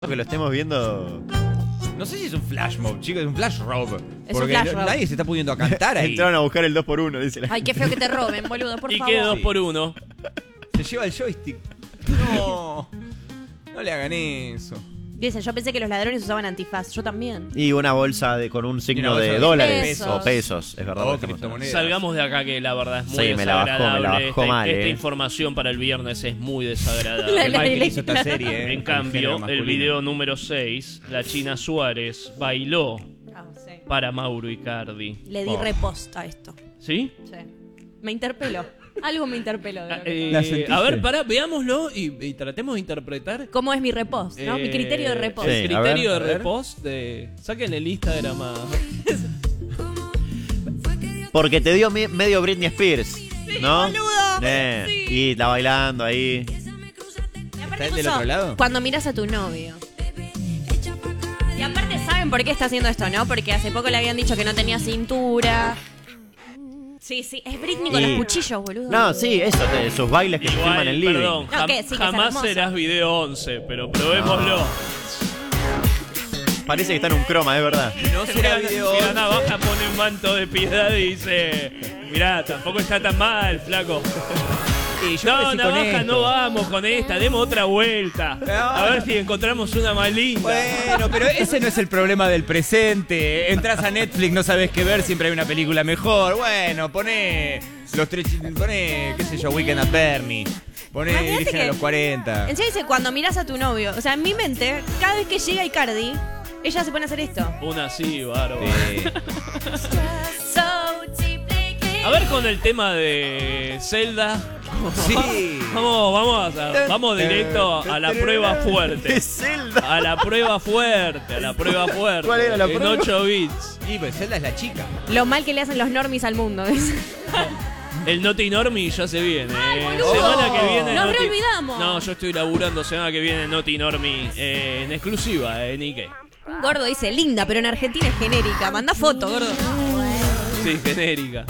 Que lo estemos viendo. No sé si es un flash mob, chicos, es un flash rob. Es porque un flash rob. nadie se está pudiendo a cantar ahí. Entraron a buscar el 2x1, dice la Ay, qué feo que te roben, boludo, por ¿Y favor. qué 2x1? Se lleva el joystick. No, no le hagan eso. Dice, yo pensé que los ladrones usaban antifaz, yo también. Y una bolsa con un signo bolsa de de dólares pesos. o pesos, es verdad. O lo que estamos criptomonedas. Salgamos de acá que la verdad es muy Sí, me la desagradable. bajó mal, Esta información para el viernes es muy desagradable. La- Qué mal que hizo esta serie, En el cambio, género el masculino. video número 6, la China Suárez bailó Ah, sí. para Mauro Icardi. Le di repost a esto. ¿Sí? Sí. Me interpeló. Algo me interpeló. de lo que ¿La sentiste? A ver, pará, veámoslo y tratemos de interpretar. ¿Cómo es mi repost, no? Mi criterio de repost. Sí. El a criterio ver, a de ver. repost de... Saquen el Instagram a... Porque te dio medio Britney Spears, ¿no? boludo, sí. Y está bailando ahí. Y aparte ¿Está él del puso, otro lado? cuando miras a tu novio. Y aparte, ¿saben por qué está haciendo esto, no? Porque hace poco le habían dicho que no tenía cintura. Sí, sí, es Britney con Y- los cuchillos, boludo. No, sí, eso, sus bailes que se Igual, filman en el living. perdón, No, que sí, que es jamás hermoso. serás video 11, pero probémoslo. Parece que está en un croma, es verdad. No será video. Mira, Navaja pone un manto de piedad y dice: mirá, tampoco está tan mal, flaco. Y yo No, crecí con Navaja, esto. no vamos con esta, demos otra vuelta. A ver si encontramos una más linda. Bueno, pero ese no es el problema del presente. Entras a Netflix, no sabes qué ver, siempre hay una película mejor. Bueno, poné qué sé yo, Weekend at Bernie. Poné Imagínate Virgen que- a los 40. En serio dice, cuando miras a tu novio. O sea, en mi mente, cada vez que llega Icardi, ella se pone a hacer esto. Una así, bárbaro. Sí. A ver con el tema de Zelda. Sí. Vamos directo a la prueba fuerte. Es Zelda. A la prueba fuerte, a la prueba fuerte. ¿Cuál era la en prueba? 8 bits. Y pues Zelda es la chica. Lo mal que le hacen los normies al mundo. dice. El Noti Normie ya se viene. boludo. Semana que viene. Nos Noti- reolvidamos. No, yo estoy laburando semana que viene Noti Normie en exclusiva en Ike. Un gordo dice, linda, pero en Argentina es genérica. Manda foto, gordo. Sí, genérica.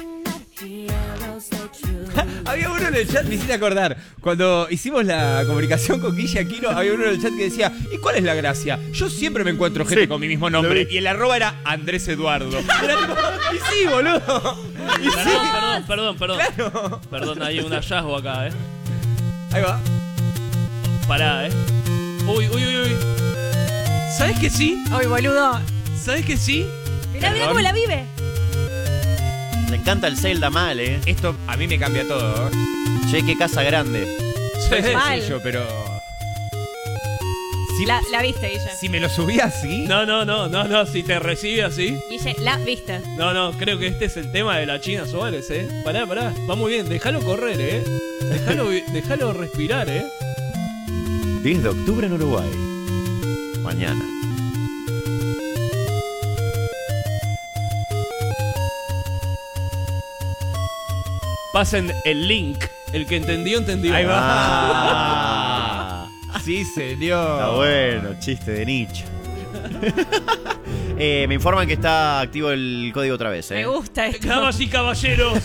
Había uno en el chat, me hiciste acordar. Cuando hicimos la comunicación con Guille Aquino, había uno en el chat que decía: ¿y cuál es la gracia? Yo siempre me encuentro gente Sí, con mi mismo lo nombre. vi. Y el arroba era Andrés Eduardo. Era tipo, y sí, boludo. Y sí. Perdón. Claro. Perdón, hay un hallazgo acá, Ahí va. Pará, Uy. ¿Sabes que sí? Ay, boludo. ¿Sabes que sí? Mirá Perdón. cómo la vive. Le encanta el Zelda mal, Esto a mí me cambia todo. Che, qué casa grande. Soy Mal. sencillo, pero. Si, La viste, Guille. si me lo subí así. No, si te recibe así. Guille, la viste. No, creo que este es el tema de la China Suárez, Pará, va muy bien, déjalo correr, Déjalo respirar, 10 de octubre en Uruguay. Mañana. Pasen el link. El que entendió. Ahí va. Ah, Sí, señor. está bueno, chiste de nicho. Me informan que está activo el código otra vez, Me gusta esto. Damas y caballeros.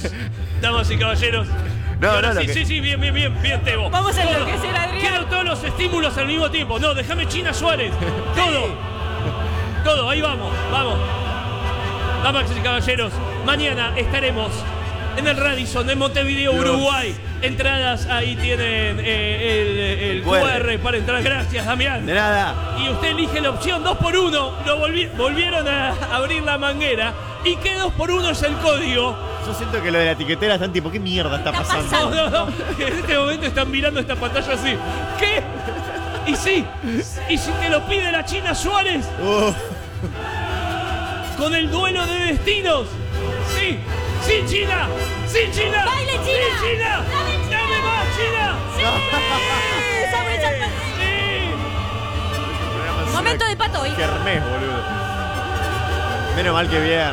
No, Ahora no, sí, lo que- sí, bien, Tebo. Vamos a Todo. enloquecer a Adrián. Quiero todos los estímulos al mismo tiempo. No, déjame China Suárez. Todo, ahí vamos. Damas y caballeros, mañana estaremos en el Radisson de Montevideo, Dios. Uruguay. Entradas, ahí tienen el QR para entrar. Gracias, Damián. De nada. Y usted elige la opción 2x1. Volvieron a abrir la manguera. ¿Y qué 2x1 es el código? Yo siento que lo de la etiquetera están tipo, ¿qué mierda está Está pasando? No. En este momento están mirando esta pantalla así. ¿Qué? Y sí. ¿Y si te lo pide la China Suárez? Con el duelo de destinos. Sí. ¡Sí, China! ¡Sí, China! ¡Baile, China! ¡Sí, China! ¡Dame más, China! Sí. Momento de pato hoy. Kermés, boludo. Menos mal que bien.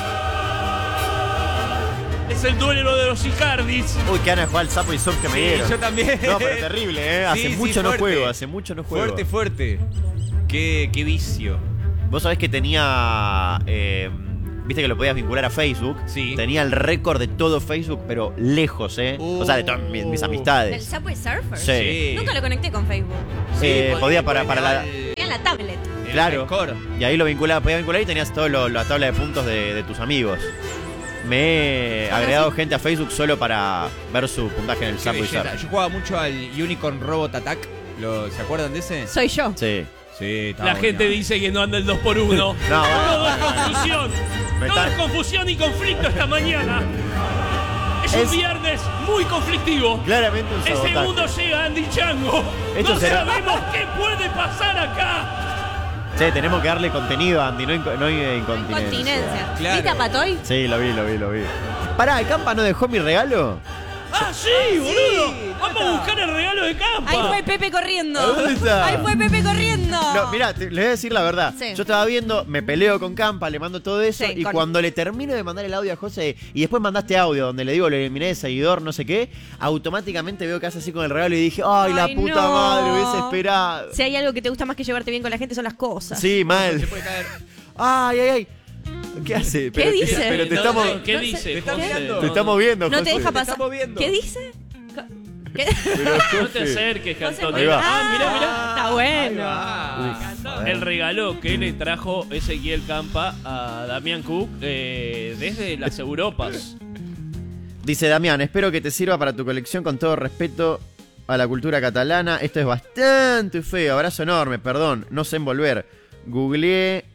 Es el duelo de los Icardis. Uy, que Ana jugar al sapo y surf que me Sí, dieron. yo también. No, pero terrible, Hace Sí, mucho no fuerte. juego, hace mucho no juego. Fuerte. Qué vicio. Vos sabés que tenía. Viste que lo podías vincular a Facebook. Sí. Tenía el récord de todo Facebook, pero lejos, O sea, de todas mis ¿Del amistades. Subway Surfer? Sí. Nunca lo conecté con Facebook. Podía para poner la. al- la tablet. Claro. Score. Y ahí lo vinculabas, podías vincular y tenías toda la tabla de puntos de tus amigos. Me he agregado gente a Facebook solo para ver su puntaje en el Qué Subway belleza. Surf. Yo jugaba mucho al Unicorn Robot Attack. ¿Se acuerdan de ese? Soy yo. Sí. Sí, estaba La gente bueno. dice que no anda el 2x1. No, Todo es confusión. Me Todo está- es confusión y conflicto esta mañana. Es un Es- viernes muy conflictivo. Claramente un En sabotaje. segundo llega Andy Chango. Esto No será- sabemos qué puede pasar acá. Che, tenemos que darle contenido a Andy, no incontinencia. Continencia. Claro. ¿Viste a Patoy? Sí, lo vi. Pará, ¿el Campa no dejó mi regalo? Ah, sí, boludo. Vamos a buscar el regalo de Campa. Ahí fue Pepe corriendo. ¿A dónde está? Ahí fue Pepe corriendo. No, mirá, les voy a decir la verdad. Sí. Yo estaba viendo, me peleo con Campa, le mando todo eso. Sí, y con- cuando le termino de mandar el audio a José, y después mandaste audio donde le digo, lo eliminé de seguidor, no sé qué, automáticamente veo que hace así con el regalo y dije, ay, la Ay, puta no. madre, hubiese esperado. Si hay algo que te gusta más que llevarte bien con la gente son las cosas. Sí, mal. Se puede caer. Ay. ¿Qué hace? ¿Qué dice? Pero te No estamos, sé, ¿Qué no sé. dice? Te está José? mirando. te estamos viendo, No te José. deja pasar. estamos viendo. ¿Qué dice? ¿Qué? Pero, No te José. acerques, José, Antonio. Ahí va. Ah, mirá. Está bueno. Ah, El regalo que le trajo Ezequiel Campa a Damián Cook desde las Europas. Dice Damián, espero que te sirva para tu colección con todo respeto a la cultura catalana. Esto es bastante feo. Abrazo enorme, perdón. No sé envolver. Googleá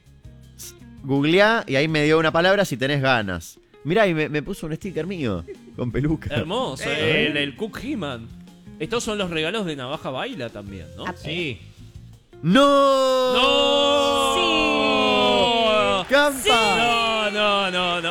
y ahí me dio una palabra si tenés ganas. Mirá, y me puso un sticker mío con peluca. Hermoso, el Cook He-Man. Estos son los regalos de Navaja Baila también, ¿no? Ah, Sí. ¡No! ¡No! Sí. ¡Campa! No.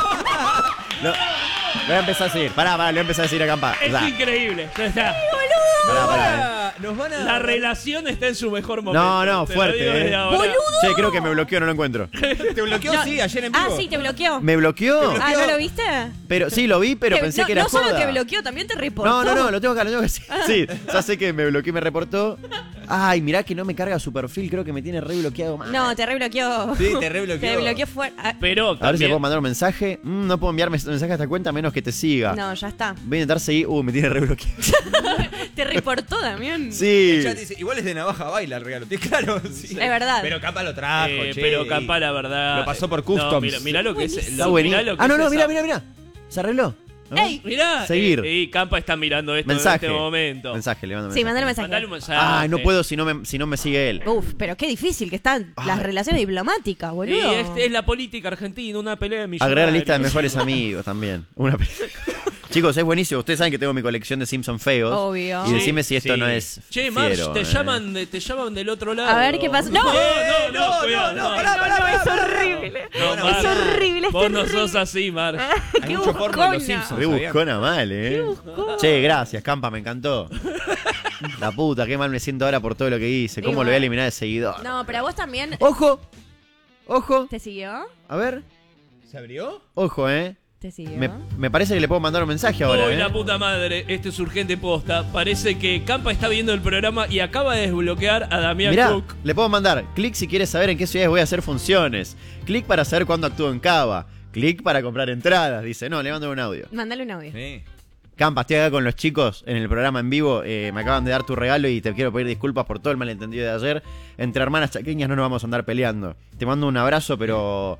No. Voy a empezar a seguir. Pará, le voy a empezar a seguir a Campa. Es Da. increíble. Ya está. Pará. Nos van a. La relación está en su mejor momento. No, Te lo fuerte, digo desde ahora. ¡Boludo! Che, creo que me bloqueó, no lo encuentro. ¿Te bloqueó? No. Sí, ayer en vivo. Ah, sí, te bloqueó. ¿Me bloqueó? Ah, ¿no lo viste? Pero sí, lo vi, pero pensé no, que era no solo joda. te bloqueó, también te reportó. No, lo tengo acá. Sí, ya sé que me bloqueó y me reportó. Ay, mirá que no me carga su perfil, creo que me tiene re bloqueado mal. No, te rebloqueó. Sí, te rebloqueó. Te bloqueó fuera. Ah, Pero A ver si le también, puedo mandar un mensaje. No puedo enviar mensaje a esta cuenta a menos que te siga. no, ya está. Voy a intentar seguir. Me tiene re bloqueado. Te reportó, Damián. Sí. El chat dice, igual es de Navaja Baila el regalo. Claro, sí. Es verdad. Pero Campa lo trajo, che. pero Campa, la verdad. Lo pasó por No, customs. mirá lo que es. Está buenísimo. Mirá lo que Ah, no, es esa- mirá. Se arregló. A ver. ¡Ey! Mirá. Seguir. Y Campa está mirando esto Mensaje. en este momento. Mensaje, le mando Sí, mensaje. mandale un mensaje. Mandale un mensaje. Ay, no puedo si no me sigue él. Uf, pero qué difícil que están las relaciones diplomáticas, Y boludo. es la política argentina, una pelea de millonarios. Agregar a la lista de mejores amigos también. Chicos, es buenísimo. Ustedes saben que tengo mi colección de Simpson feos. Obvio. Y decime si esto Sí. no es. Che, Marge, fiero, te llaman del otro lado. A ver qué pasa. ¡No! No, cuidado, no. Es horrible. No, Es Marge, horrible. Es Vos no terrible. sos así, Marge. Hay Qué mucho porno en buscona. los Simpsons. Re ¿sabían? buscona mal, Che, gracias, Campa, me encantó. La puta, qué mal me siento ahora por todo lo que hice. ¿Cómo Igual. lo voy a eliminar de seguidor? No, pero a vos también. ¡Ojo! ¡Ojo! ¿Te siguió? A ver. ¿Se abrió? Ojo, ¿Te siguió? Me parece que le puedo mandar un mensaje ahora, Uy, la puta madre, este es urgente posta. Parece que Campa está viendo el programa y acaba de desbloquear a Damián Mirá, Cook. le puedo mandar. Clic si quieres saber en qué ciudades voy a hacer funciones. Clic para saber cuándo actúo en Cava. Clic para comprar entradas. Dice, no, le mando un audio. Mándale un audio. Sí. Campa, estoy acá con los chicos en el programa en vivo. Me acaban de dar tu regalo y te quiero pedir disculpas por todo el malentendido de ayer. Entre hermanas chaqueñas no nos vamos a andar peleando. Te mando un abrazo, pero...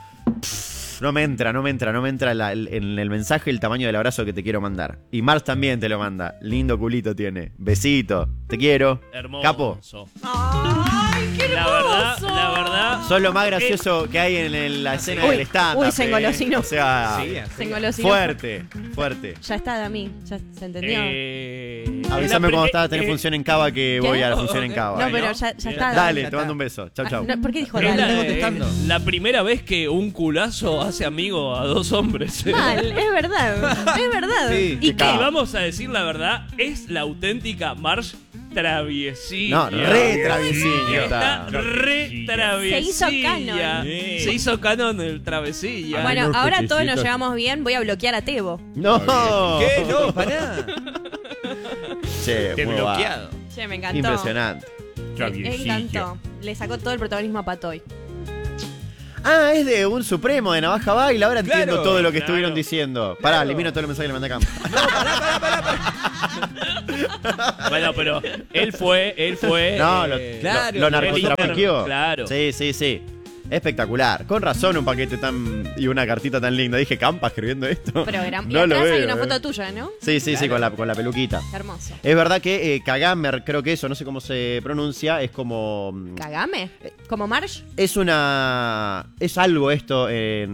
No me entra en el mensaje el tamaño del abrazo que te quiero mandar. Y Mars también te lo manda. Lindo culito tiene. Besito. Te quiero. Hermoso. Capo. ¡Ay, qué La hermoso! verdad. Sos lo más gracioso que hay en la escena Uy, del stand-up. uy, se engolosinó. O sea, Sí, Se engolosinó. fuerte. Ya está, Dami. Ya se entendió. Avísame cuando estás a tener función en Cava que voy a la función en Cava. No, pero ya está. Dale, ya te está. mando un beso. Chau, Ah, chau. no, ¿por qué dijo Es dale? Estoy contestando. la primera vez que un culazo hace amigo a dos hombres. Mal, es verdad. Es verdad. Sí. ¿Y Y qué? vamos a decir la verdad, es la auténtica Marge traviesilla. No, re traviesilla Está está. re travesilla. Se hizo canon. Sí. Se hizo canon el travesilla. Bueno, los ahora todos nos pequecitos. llevamos bien. Voy a bloquear a Tebo. No. ¿Qué? No, pará. Che, Te muy guay. bloqueado. Che, me encantó. Impresionante. Me encantó. Le sacó todo el protagonismo a Patoy. Ah, es de un supremo de Navaja Baila. Ahora entiendo Claro, todo lo que claro. estuvieron diciendo. Pará, elimino todo el mensaje que le mandé a Campa. No, pará. Bueno, pero él fue. No, claro, lo narcotrafiqueó. Claro. Sí. Espectacular. Con razón un paquete tan y una cartita tan linda. Dije, Campa escribiendo esto. Programa. Y No lo atrás hay veo, una foto tuya, ¿no? Sí, con la peluquita. Qué hermoso. Es verdad que Kagamer, creo que eso, no sé cómo se pronuncia, es como... ¿Cagame? ¿Como Marsh? Es algo esto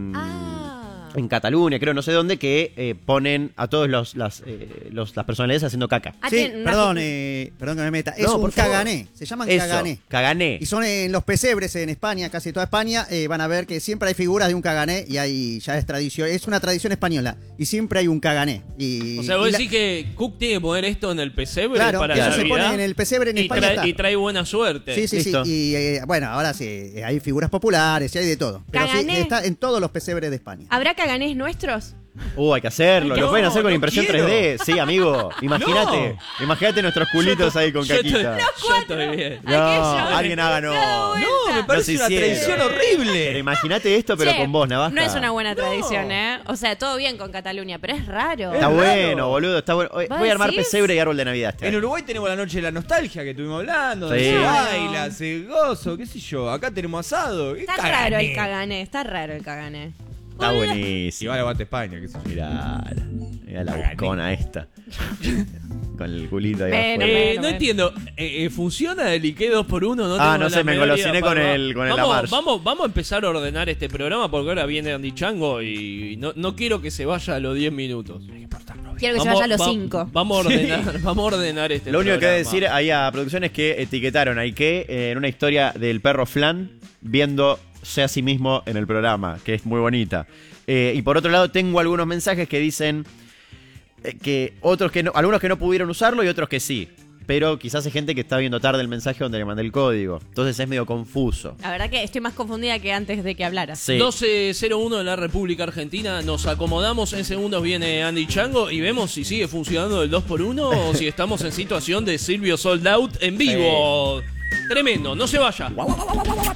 en Cataluña, creo, no sé dónde, que ponen a todos las personalidades haciendo caca. Ah, Sí, tiene una perdón, figura. perdón que me meta. Es No, un por favor. cagané. Se llaman Eso, cagané. cagané. Y son en los pesebres en España, casi toda España, van a ver que siempre hay figuras de un cagané y ya es tradición, es una tradición española y siempre hay un cagané. O sea, vos decís que Cook tiene que poner esto en el pesebre claro, para eso la se pone Navidad en el pesebre en España. y trae buena suerte. Sí. Listo. Y bueno, ahora sí, hay figuras populares y hay de todo. Pero sí, Cagané. está en todos los pesebres de España. ¿Habrá caganés nuestros? Hay que hacerlo. Lo No, pueden hacer con no impresión quiero. 3D. Sí, amigo. Imagínate nuestros culitos ahí con Yo estoy- caquita. Yo estoy bien. No, Aquello. alguien haga no. No, me parece se una hicieron. traición Pero horrible. imagínate esto, pero Che, con vos, Navaja. No es una buena tradición, ¿eh? O sea, todo bien con Cataluña, pero es raro. Está Es bueno, raro. boludo. Está bueno. Voy ¿Vos a armar decís? pesebre y árbol de Navidad este En año. Uruguay tenemos la noche de la nostalgia que estuvimos hablando, Sí. donde se Claro. baila, se gozo, qué sé yo. Acá tenemos asado. Está raro el cagané, está raro el cagané. Está Si buenísimo. va a bate España, qué sé yo. Mirá la buscona esta. Con el culito ahí Bueno, afuera. No entiendo, ¿funciona el Ike 2x1? No, Ah, tengo no la sé, me menor engolosiné idea, con para- el vamos, Lamarche. vamos a empezar a ordenar este programa porque ahora viene Andy Chango y no quiero que se vaya a los 10 minutos. Quiero que se vaya a los 5. Vamos a ordenar este Lo único que hay que programa. decir ahí a producción es que etiquetaron a Ike en una historia del perro Flan viéndose a sí mismo en el programa, que es muy bonita. Y por otro lado tengo algunos mensajes que dicen que algunos que no pudieron usarlo y otros que sí. Pero quizás hay gente que está viendo tarde el mensaje donde le mandé el código. Entonces es medio confuso. La verdad que estoy más confundida que antes de que hablaras. Sí. 12:01 en la República Argentina. Nos acomodamos. En segundos viene Andy Chango y vemos si sigue funcionando el 2x1 o si estamos en situación de Silvio Sold Out en vivo. Tremendo. No se vaya.